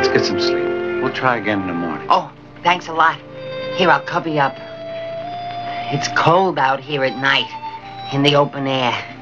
get some sleep. We'll try again in the morning. Oh, thanks a lot. Here, I'll cover you up. It's cold out here at night, in the open air.